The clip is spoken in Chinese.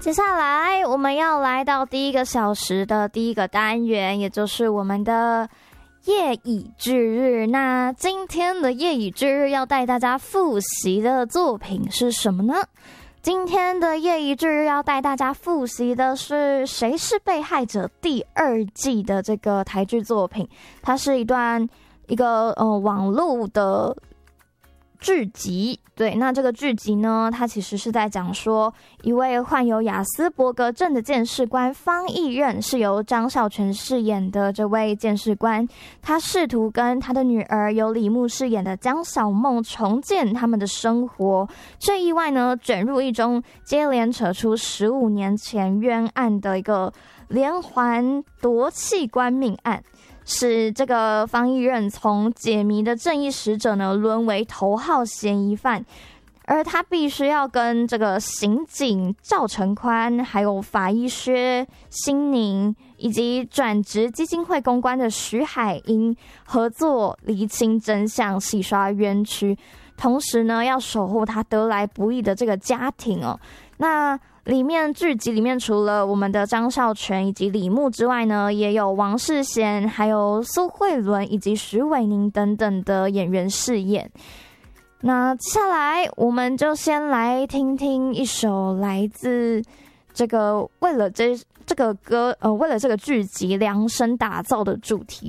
接下来我们要来到第一个小时的第一个单元，也就是我们的夜以继日。那今天的夜以继日要带大家复习的作品是什么呢？今天的夜以继日要带大家复习的是《谁是被害者》第2季的这个台剧作品。它是一个网络的剧集。对，那这个剧集呢，它其实是在讲说一位患有亚斯伯格症的鉴识官方毅任，是由张孝全饰演的这位鉴识官，他试图跟他的女儿由李牧饰演的江小梦重建他们的生活，却意外呢卷入一宗接连扯出15年前冤案的一个连环夺器官命案，使这个方毅任从解谜的正义使者呢沦为头号嫌疑犯，而他必须要跟这个刑警赵成宽，还有法医薛新宁，以及转职基金会公关的徐海英合作厘清真相，洗刷冤屈，同时呢要守护他得来不易的这个家庭哦。那剧集里面除了我们的张孝全以及李牧之外呢，也有王世贤、还有苏慧伦以及徐伟宁等等的演员饰演。那接下来我们就先来听听一首来自这个为了这个剧集量身打造的主题